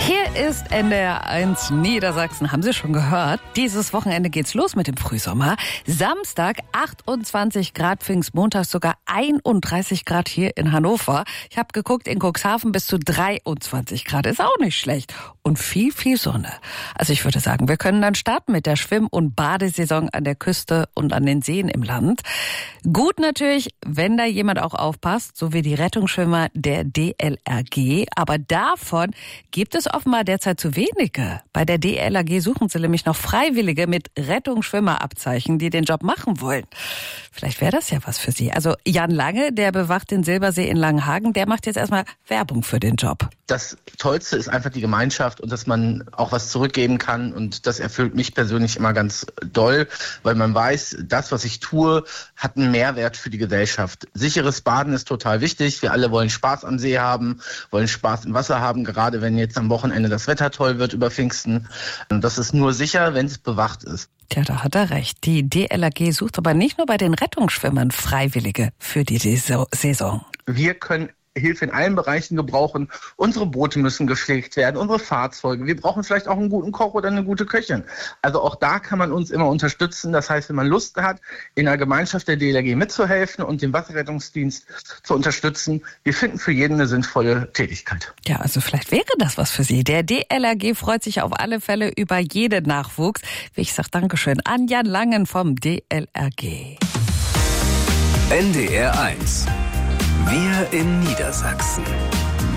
Hier ist NDR 1 Niedersachsen. Haben Sie schon gehört? Dieses Wochenende geht's los mit dem Frühsommer. Samstag 28 Grad, Pfingstmontag sogar 31 Grad hier in Hannover. Ich habe geguckt, in Cuxhaven bis zu 23 Grad. Ist auch nicht schlecht. Und viel, viel Sonne. Also ich würde sagen, wir können dann starten mit der Schwimm- und Badesaison an der Küste und an den Seen im Land. Gut natürlich, wenn da jemand auch aufpasst, so wie die Rettungsschwimmer der DLRG. Aber davon gibt es offenbar derzeit zu wenige. Bei der DLRG suchen sie nämlich noch Freiwillige mit Rettungsschwimmerabzeichen, die den Job machen wollen. Vielleicht wäre das ja was für Sie. Also Jan Lange, der bewacht den Silbersee in Langenhagen, der macht jetzt erstmal Werbung für den Job. Das Tollste ist einfach die Gemeinschaft und dass man auch was zurückgeben kann. Und das erfüllt mich persönlich immer ganz doll, weil man weiß, das, was ich tue, hat einen Mehrwert für die Gesellschaft. Sicheres Baden ist total wichtig. Wir alle wollen Spaß am See haben, wollen Spaß im Wasser haben, gerade wenn jetzt am Wochenende das Wetter toll wird über Pfingsten. Und das ist nur sicher, wenn es bewacht ist. Tja, da hat er recht. Die DLRG sucht aber nicht nur bei den Rettungsschwimmern Freiwillige für die Saison. Wir können Hilfe in allen Bereichen gebrauchen. Unsere Boote müssen gepflegt werden, unsere Fahrzeuge. Wir brauchen vielleicht auch einen guten Koch oder eine gute Köchin. Also auch da kann man uns immer unterstützen. Das heißt, wenn man Lust hat, in der Gemeinschaft der DLRG mitzuhelfen und den Wasserrettungsdienst zu unterstützen, wir finden für jeden eine sinnvolle Tätigkeit. Ja, also vielleicht wäre das was für Sie. Der DLRG freut sich auf alle Fälle über jeden Nachwuchs. Wie ich sage, Dankeschön an Jan Langen vom DLRG. NDR 1. Wir in Niedersachsen.